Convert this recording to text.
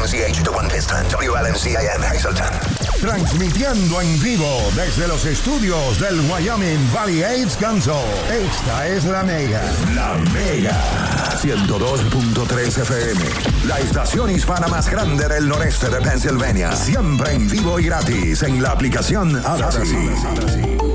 WMCH, The One Piston, WLMCAM, Hazleton. Transmitiendo en vivo desde los estudios del Wyoming Valley AIDS Council. Esta es La Mega. La Mega. 102.3 FM. La estación hispana más grande del noreste de Pennsylvania. Siempre en vivo y gratis en la aplicación Ahora Sí.